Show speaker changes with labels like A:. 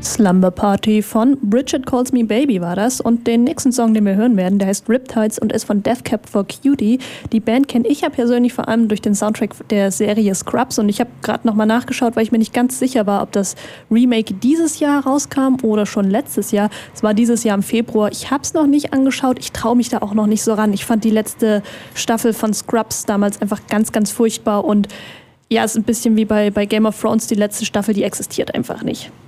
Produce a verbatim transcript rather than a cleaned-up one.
A: Slumber Party von Bridget Calls Me Baby war das. Und den nächsten Song, den wir hören werden, der heißt Riptides und ist von Death Cab for Cutie. Die Band kenne ich ja persönlich vor allem durch den Soundtrack der Serie Scrubs. Und ich habe gerade nochmal nachgeschaut, weil ich mir nicht ganz sicher war, ob das Remake dieses Jahr rauskam oder schon letztes Jahr. Es war dieses Jahr im Februar. Ich habe es noch nicht angeschaut. Ich traue mich da auch noch nicht so ran. Ich fand die letzte Staffel von Scrubs damals einfach ganz, ganz furchtbar. Und ja, es ist ein bisschen wie bei, bei Game of Thrones, die letzte Staffel, die existiert einfach nicht.